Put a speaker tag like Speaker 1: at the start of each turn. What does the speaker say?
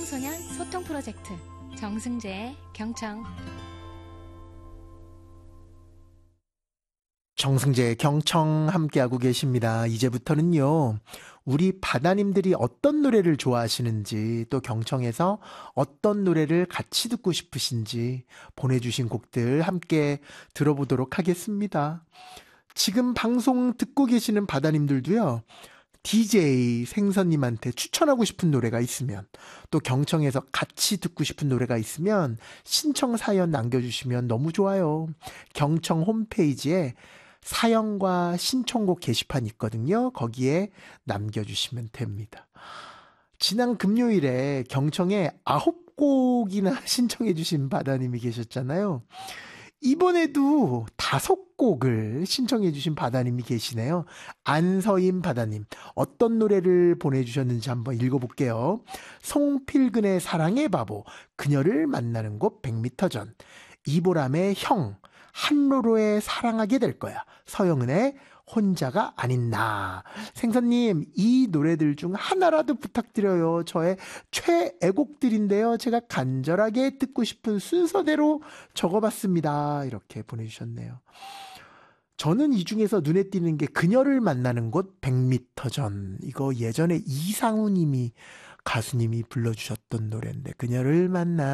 Speaker 1: 청소년 소통 프로젝트 정승재의 경청.
Speaker 2: 정승재의 경청 함께하고 계십니다. 이제부터는요, 우리 바다님들이 어떤 노래를 좋아하시는지, 또 경청에서 어떤 노래를 같이 듣고 싶으신지 보내주신 곡들 함께 들어보도록 하겠습니다. 지금 방송 듣고 계시는 바다님들도요, DJ 생선님한테 추천하고 싶은 노래가 있으면, 또 경청에서 같이 듣고 싶은 노래가 있으면 신청 사연 남겨주시면 너무 좋아요. 경청 홈페이지에 사연과 신청곡 게시판 있거든요. 거기에 남겨주시면 됩니다. 지난 금요일에 경청에 9곡이나 신청해주신 바다님이 계셨잖아요. 이번에도 5곡을 신청해주신 바다님이 계시네요. 안서임 바다님, 어떤 노래를 보내주셨는지 한번 읽어볼게요. 송필근의 사랑의 바보, 그녀를 만나는 곳 100m 전, 이보람의 형, 한로로에 사랑하게 될 거야, 서영은의 혼자가 아닌 나. 생선님, 이 노래들 중 하나라도 부탁드려요. 저의 최애곡들인데요. 제가 간절하게 듣고 싶은 순서대로 적어봤습니다. 이렇게 보내주셨네요. 저는 이 중에서 눈에 띄는 게 그녀를 만나는 곳 100m 전. 이거 예전에 이상우님이 가수님이 불러주셨던 노래인데, 그녀를 만나